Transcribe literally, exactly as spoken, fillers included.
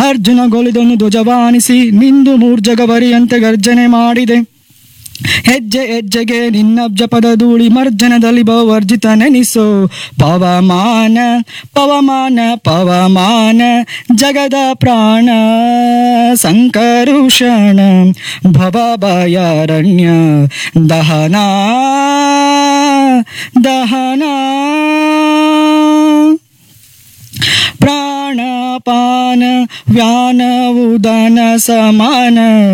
ಅರ್ಜುನ ಗೋಲಿದೊಂದು ಧ್ವಜವಾನಿಸಿ ನಿಂದು ಮೂರ್ಜಗವರಿಯಂತೆ ಗರ್ಜನೆ ಮಾಡಿದೆ. ಹೆಜ್ಜೆ ಹೆಜ್ಜೆಗೆ ನಿನ್ನಬ್ಜ ಪದ ಧೂಳಿ ಮರ್ಜನದಲ್ಲಿ ಭವರ್ಜಿತ ನೆನಿಸೋ. ಪವಮಾನ ಪವಮಾನ ಪವಮಾನ ಜಗದ ಪ್ರಾಣ ಸಂಕರುಷಣ ಭವಭಯಾರಣ್ಯ ದಹನ ದಹನ ಪ್ರಾಣಪಾನ ವ್ಯಾನ ಉದನ ಸಮಾನ